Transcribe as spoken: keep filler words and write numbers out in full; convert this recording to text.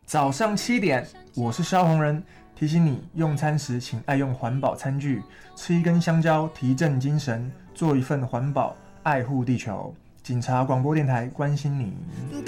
早上七点，我是萧红人，提醒你用餐时请爱用环保餐具，吃一根香蕉提振精神，做一份环保，爱护地球。警察广播电台关心你。